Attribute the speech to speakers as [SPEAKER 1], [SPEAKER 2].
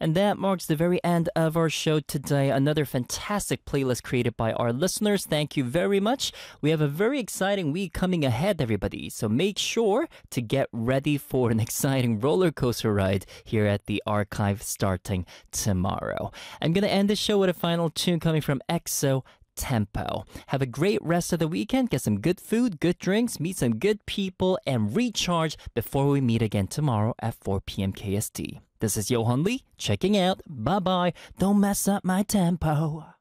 [SPEAKER 1] And that marks the very end of our show today. Another fantastic playlist created by our listeners. Thank you very much. We have a very exciting week coming ahead, everybody. So make sure to get ready for an exciting roller coaster ride here at the Archive starting tomorrow. I'm going to end the show with a final tune coming from EXO. Tempo. Have a great rest of the weekend. Get some good food, good drinks, meet some good people, and recharge before we meet again tomorrow at 4 p.m. KST. This is Yohan Lee checking out. Bye bye. Don't mess up my tempo.